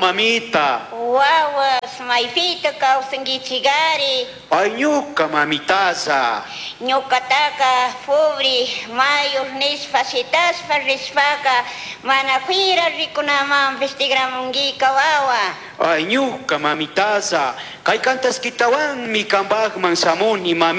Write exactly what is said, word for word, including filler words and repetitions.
mamita. Wawas, maypita kawsankichigari. Ay, ñuka mamitaza. Ñuqataqa pobre mayur nispa sitaspa rispaka mana kwira rikunamanpis tigramunkiqa wawa. Ay, ñuka mamitaza. Kay kantas kitawan mi kambagman samuni mami.